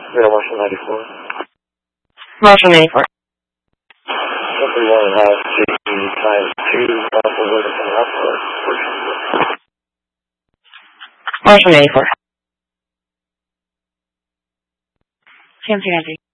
Middle Marshall 94. Marshall 94. Something 1.5, Jason times 2, Alpha Wilson Alpha. Marshall 94. Fancy Nancy.